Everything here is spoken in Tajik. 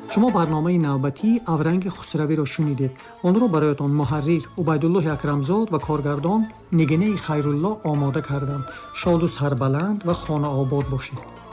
шумо барномаи навбатии Авранги Хусравиро шунидед. онро бароятон муҳаррир Убайдуллоҳи Акрамзод ва коргардон Нигинаи Хайрулло омода карданд. шоду сарбаланд ва хонаобод бошед.